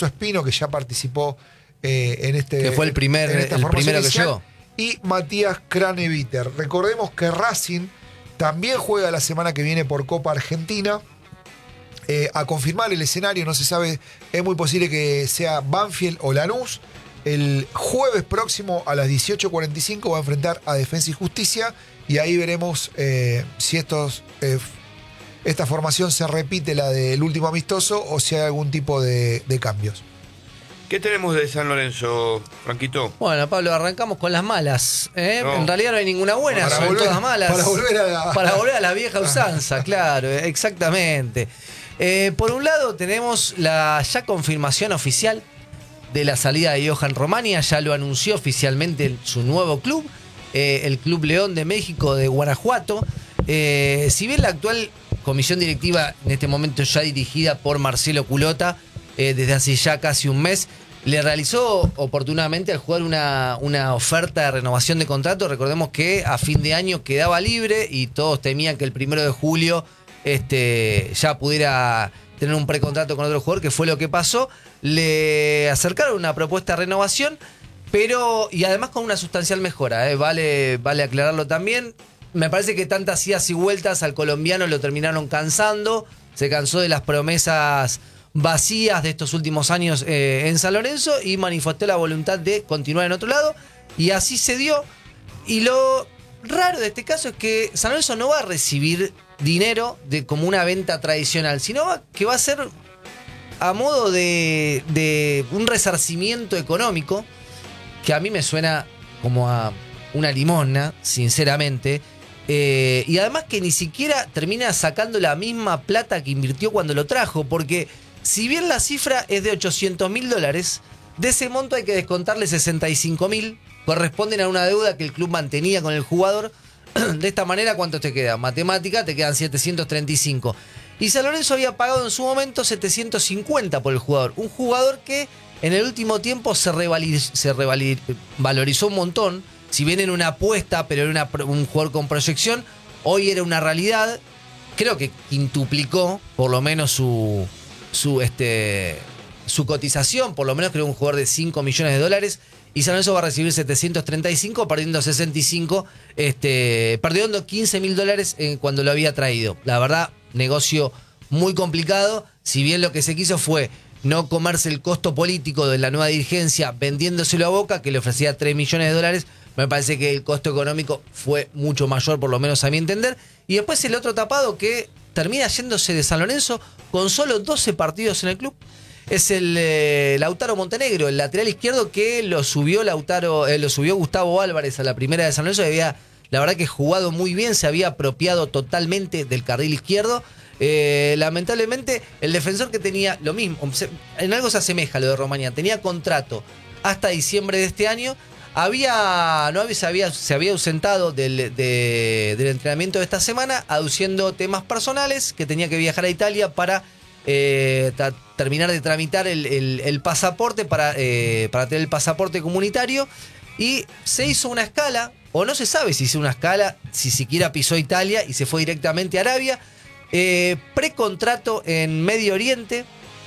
Enzo Espino, que ya participó en este. Que fue el primero que llegó. Y Matías Craneviter. Recordemos que Racing también juega la semana que viene por Copa Argentina. A confirmar el escenario, no se sabe, es muy posible que sea Banfield o Lanús. El jueves próximo a las 18:45 va a enfrentar a Defensa y Justicia y ahí veremos si esta formación se repite la del último amistoso o si hay algún tipo de cambios. ¿Qué tenemos de San Lorenzo, Franquito? Bueno, Pablo, arrancamos con las malas. No. En realidad no hay ninguna buena, son todas malas. Para volver a la vieja usanza, claro, exactamente. Por un lado tenemos la ya confirmación oficial de la salida de Johan Romania, ya lo anunció oficialmente en su nuevo club, el Club León de México de Guanajuato. Si bien la actual comisión directiva, en este momento ya dirigida por Marcelo Culota, desde hace ya casi un mes, le realizó oportunamente al jugador una oferta de renovación de contrato. Recordemos que a fin de año quedaba libre y todos temían que el 1 de julio ya pudiera tener un precontrato con otro jugador, que fue lo que pasó. Le acercaron una propuesta de renovación, y además con una sustancial mejora, vale aclararlo también. Me parece que tantas idas y vueltas al colombiano lo terminaron cansando, se cansó de las promesas vacías de estos últimos años en San Lorenzo y manifestó la voluntad de continuar en otro lado, y así se dio. Y lo raro de este caso es que San Lorenzo no va a recibir dinero como una venta tradicional, sino que va a ser a modo de un resarcimiento económico, que a mí me suena como a una limosna, sinceramente, y además que ni siquiera termina sacando la misma plata que invirtió cuando lo trajo, porque si bien la cifra es de $800.000, de ese monto hay que descontarle 65.000, corresponden a una deuda que el club mantenía con el jugador. De esta manera, ¿cuánto te queda? Matemática, te quedan 735. Y San Lorenzo había pagado en su momento 750 por el jugador. Un jugador que en el último tiempo se valorizó un montón. Si bien era una apuesta, pero era un jugador con proyección, hoy era una realidad. Creo que quintuplicó por lo menos su cotización. Por lo menos creo un jugador de $5 millones. Y San Lorenzo va a recibir 735, perdiendo 65, perdiendo $15.000 cuando lo había traído. La verdad, negocio muy complicado. Si bien lo que se quiso fue no comerse el costo político de la nueva dirigencia vendiéndoselo a Boca, que le ofrecía $3 millones, me parece que el costo económico fue mucho mayor, por lo menos a mi entender. Y después el otro tapado que termina yéndose de San Lorenzo con solo 12 partidos en el club. Es el Lautaro Montenegro, el lateral izquierdo que lo subió Gustavo Álvarez a la primera de San Lorenzo. Había, la verdad, que jugado muy bien, se había apropiado totalmente del carril izquierdo. Lamentablemente, el defensor que tenía lo mismo, en algo se asemeja a lo de Romania, tenía contrato hasta diciembre de este año. Se había ausentado del entrenamiento de esta semana, aduciendo temas personales, que tenía que viajar a Italia para terminar de tramitar el pasaporte para tener el pasaporte comunitario, y se hizo una escala, o no se sabe si hizo una escala, si siquiera pisó Italia y se fue directamente a Arabia. Precontrato en Medio Oriente,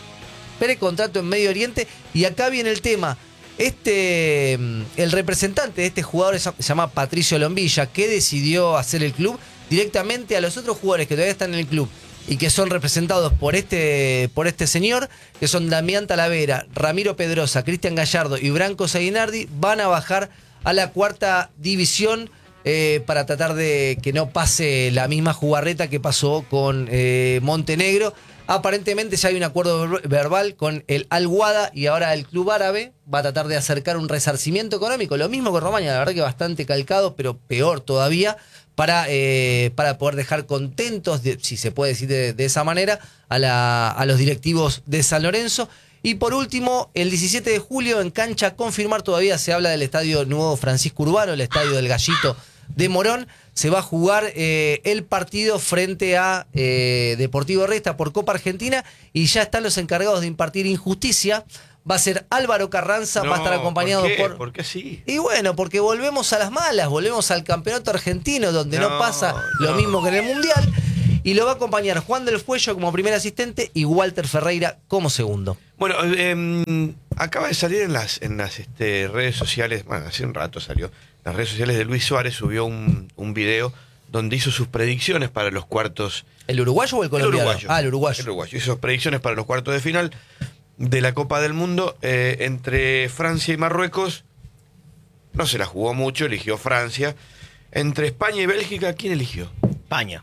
y acá viene el tema. El representante de este jugador se llama Patricio Lombilla, que decidió hacer el club directamente a los otros jugadores que todavía están en el club y que son representados por este señor, que son Damián Talavera, Ramiro Pedrosa, Cristian Gallardo y Branco Zaguinardi. Van a bajar a la 4ª división para tratar de que no pase la misma jugarreta que pasó con Montenegro. Aparentemente ya hay un acuerdo verbal con el Al-Wada, y ahora el club árabe va a tratar de acercar un resarcimiento económico, lo mismo que Romania, la verdad que bastante calcado, pero peor todavía, para poder dejar contentos, si se puede decir de esa manera, a los directivos de San Lorenzo. Y por último, el 17 de julio en cancha a confirmar, todavía se habla del Estadio Nuevo Francisco Urbano, el Estadio del Gallito de Morón. Se va a jugar el partido frente a Deportivo Resta por Copa Argentina, y ya están los encargados de impartir injusticia. Va a ser Álvaro Carranza, va a estar acompañado por... ¿Por qué sí? Y bueno, porque volvemos a las malas, volvemos al campeonato argentino, donde no pasa lo mismo que en el Mundial. Y lo va a acompañar Juan del Fuello como primer asistente y Walter Ferreira como segundo. Bueno, acaba de salir en las redes sociales, bueno, hace un rato salió, las redes sociales de Luis Suárez subió un video donde hizo sus predicciones para los cuartos. ¿El uruguayo o el colombiano? El uruguayo. El uruguayo. El uruguayo. Hizo predicciones para los cuartos de final de la Copa del Mundo entre Francia y Marruecos. No se la jugó mucho, eligió Francia. Entre España y Bélgica, ¿quién eligió? España.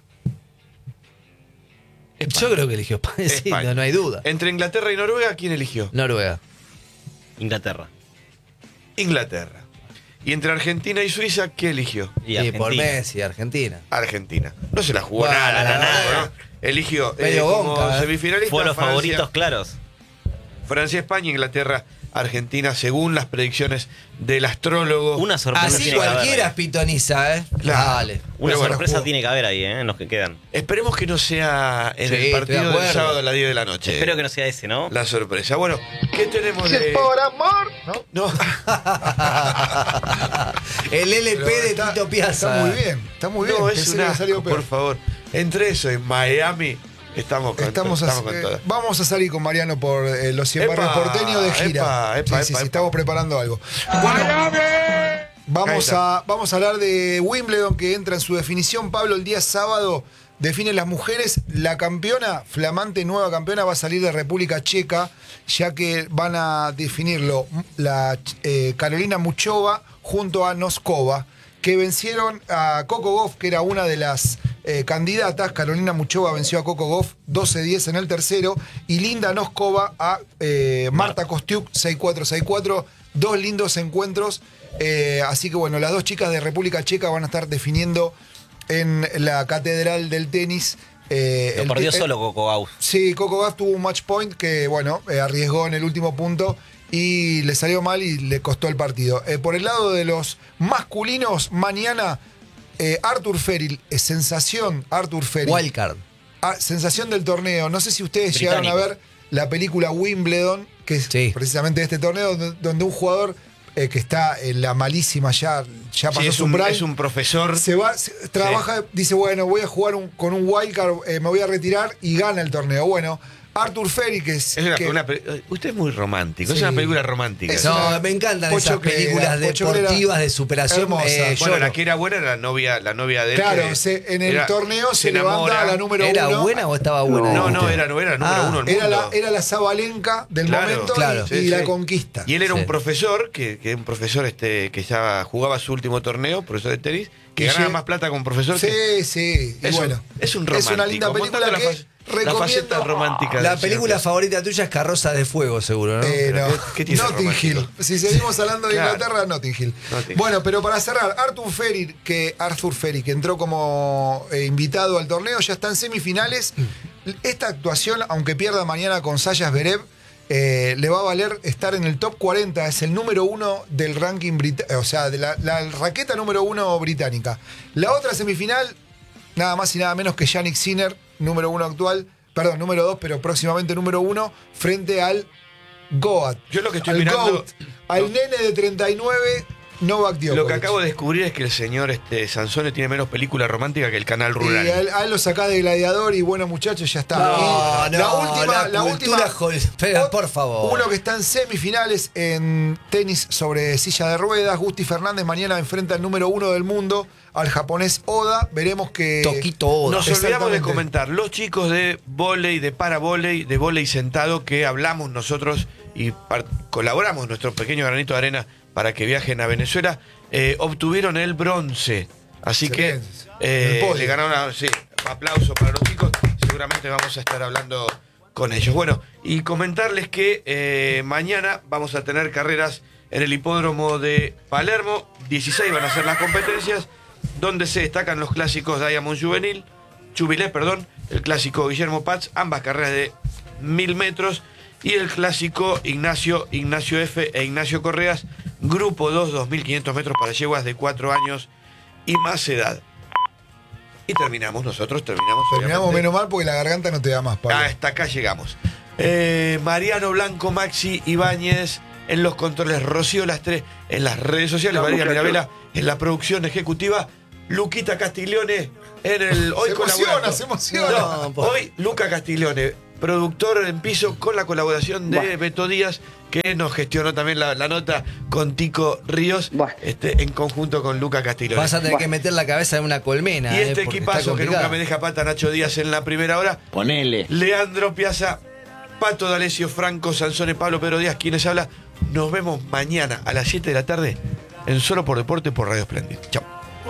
Yo creo que eligió España, sí, no hay duda. Entre Inglaterra y Noruega, ¿quién eligió? Noruega. Inglaterra. Inglaterra. Y entre Argentina y Suiza, ¿qué eligió? Y por Messi, Argentina. Argentina. No se la jugó Bueno, nada. ¿No? Eligió medio como bonca, semifinalista Fue los Francia, favoritos claros. Francia, España, Inglaterra, Argentina, según las predicciones del astrólogo. Una sorpresa Así tiene que cualquiera haber es pitoniza, ¿eh? Claro. Dale. Una Pero sorpresa bueno, tiene que haber ahí, en los que quedan. Esperemos que no sea en Sí, el estoy de partido del acuerdo. sábado a las 10 de la noche. Espero que no sea ese, ¿no? La sorpresa. Bueno, ¿qué tenemos de...? Por amor, ¿no? No. El LP Pero de está- Tito Piazza. Está muy bien, está muy bien. No, es Pensé un que había asco, salido peor. por favor. Entre eso y Miami, estamos con todas. Vamos a salir con Mariano por los 100 Epa, barrios porteños de gira. epa, Sí, epa. estamos preparando algo. Bueno, vamos a hablar de Wimbledon, que entra en su definición. Pablo, el día sábado definen las mujeres. La campeona, flamante nueva campeona, va a salir de República Checa, ya que van a definirlo la Karolina Muchova junto a Noskova, que vencieron a Coco Gauff, que era una de las candidatas. Karolina Muchova venció a Coco Gauff 12-10 en el tercero, y Linda Noskova a Marta Kostiuk 6-4, 6-4. Dos lindos encuentros. Así que bueno, las dos chicas de República Checa van a estar definiendo en la catedral del tenis. Lo perdió solo Coco Gauff. Sí, Coco Gauff tuvo un match point que, bueno, arriesgó en el último punto y le salió mal y le costó el partido. Por el lado de los masculinos, mañana Arthur Ferry, sensación Arthur Ferry. Wildcard. Sensación del torneo. No sé si ustedes Británico. llegaron a ver la película Wimbledon, que es Sí. precisamente de este torneo, donde un jugador que está en la malísima ya pasó Sí, su prime. es un profesor. Trabaja, dice, bueno, voy a jugar con un wildcard, me voy a retirar, y gana el torneo. Bueno, Arthur Ferry, que es... Usted es muy romántico, Sí. es una película romántica. Es No, una me encantan esas pochoclera, películas pochoclera deportivas de superación. hermosa. Bueno, Lloro. la que era buena era la novia de él. Claro, que en el torneo se levanta a la número ¿Era uno. buena o estaba buena? No, dijiste? era número uno del Era mundo. la Zabalenka del Claro, momento, claro. y Sí, la sí. conquista. Y él era Sí. un profesor, que un profesor que ya jugaba su último torneo, profesor de tenis, que Y ganaba llega- más plata como profesor. Sí. Y Es un- bueno, es un es una romántico, linda película montando que la recomiendo. faceta romántica. La del película señor favorita tuya es Carroza de Fuego, seguro, ¿no? Pero No. ¿qué tiene de Notting romántico? Hill. Si seguimos hablando de Claro. Inglaterra, Notting Hill. Notting Bueno, pero para cerrar, Arthur Ferry, que entró como invitado al torneo, ya está en semifinales. Esta actuación, aunque pierda mañana con Sasha Zverev, le va a valer estar en el top 40. Es el número 1 del ranking británico, o sea, de la raqueta número 1 británica. La otra semifinal, nada más y nada menos que Jannik Sinner, número 1 actual. Perdón, número 2, pero próximamente número 1, frente al Goat. Yo lo que estoy al mirando- Goat, al nene de 39, Novak Djokovic. Lo que acabo de descubrir es que el señor Sansone tiene menos película romántica que el canal Y rural. a él lo sacás de Gladiador y bueno, muchachos, ya está. No, Y no, la cultura pero ot- por favor. Uno que está en semifinales en tenis sobre silla de ruedas, Gusti Fernández, mañana enfrenta al número 1 del mundo, al japonés Oda. Veremos que... Toquito Oda. Nos olvidamos de Exactamente. comentar, los chicos de vóley, de paravóley, de vóley sentado, que hablamos nosotros y colaboramos nuestro pequeño granito de arena para que viajen a Venezuela, obtuvieron el bronce. Así Excelente. que En el podio. le ganaron, sí, aplauso para los chicos. Seguramente vamos a estar hablando con ellos. Bueno, y comentarles que mañana vamos a tener carreras en el hipódromo de Palermo. 16 van a ser las competencias, donde se destacan los clásicos Diamond Jubilee, el clásico Guillermo Paz, ambas carreras de 1000 metros, y el clásico Ignacio F. e Ignacio Correas, Grupo 2, 2500 metros para yeguas de 4 años y más edad. Y terminamos, Terminamos obviamente. menos mal porque la garganta no te da más, Pablo. Hasta acá llegamos. Mariano Blanco, Maxi Ibáñez en los controles, Rocío Lastre en las redes sociales, Chao, Valeria muchachos. Mirabella en la producción ejecutiva. Luquita Castiglione en el... Hoy se emociona. No, hoy Luca Castiglione, productor en piso, con la colaboración de Beto Díaz, que nos gestionó también la nota con Tico Ríos, en conjunto con Luca Castiglione. Vas a tener que meter la cabeza en una colmena. Y este equipazo que nunca me deja pata, Nacho Díaz en la primera hora. Ponele. Leandro Piazza, Pato D'Alessio, Franco Sansone, Pablo Pedro Díaz, quienes habla. Nos vemos mañana a las 7 de la tarde en Solo por Deporte por Radio Splendid. Chau.